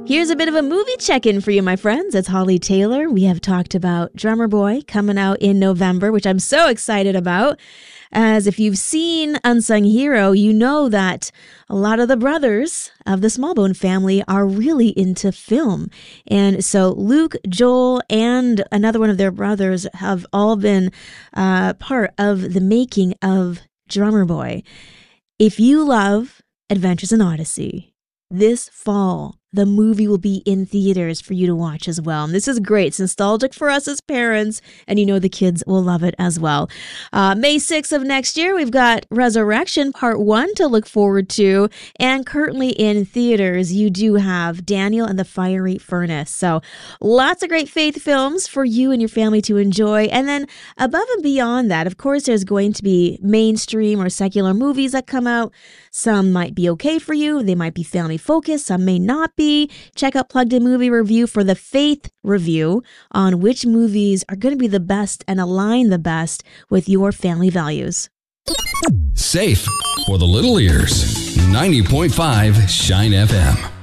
Here's a bit of a movie check-in for you, my friends. It's Holly Taylor. We have talked about Drummer Boy coming out in November, which I'm so excited about. As if you've seen Unsung Hero, you know that a lot of the brothers of the Smallbone family are really into film. And so Luke, Joel, and another one of their brothers have all been part of the making of Drummer Boy. If you love Adventures in Odyssey, this fall, the movie will be in theaters for you to watch as well. And this is great. It's nostalgic for us as parents, and you know the kids will love it as well. May 6th of next year, we've got Resurrection Part 1 to look forward to. And currently in theaters, you do have Daniel and the Fiery Furnace. So lots of great faith films for you and your family to enjoy. And then above and beyond that, of course, there's going to be mainstream or secular movies that come out. Some might be okay for you. They might be family focused. Some may not be. Check out Plugged In Movie Review for the faith review on which movies are going to be the best and align the best with your family values. Safe for the little ears. 90.5 Shine FM.